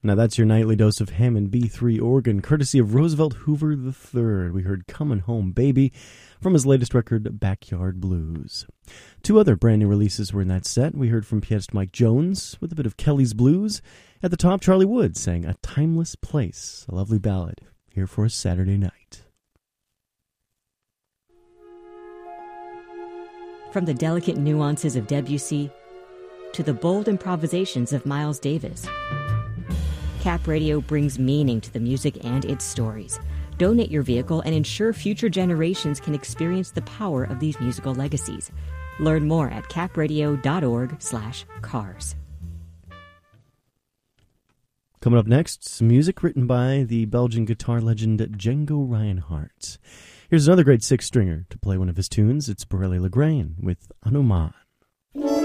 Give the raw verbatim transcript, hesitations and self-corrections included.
Now that's your nightly dose of Hammond B three organ, courtesy of Roosevelt Hoover the third. We heard Comin' Home Baby from his latest record, Backyard Blues. Two other brand new releases were in that set. We heard from pianist Mike Jones with a bit of Kelly's Blues. At the top, Charlie Wood sang A Timeless Place, a lovely ballad, here for a Saturday night. From the delicate nuances of Debussy to the bold improvisations of Miles Davis, Cap Radio brings meaning to the music and its stories. Donate your vehicle and ensure future generations can experience the power of these musical legacies. Learn more at capradio.org slash cars. Coming up next, some music written by the Belgian guitar legend Django Reinhardt. Here's another great six-stringer to play one of his tunes. It's Borelli Lagraine with Hanuman.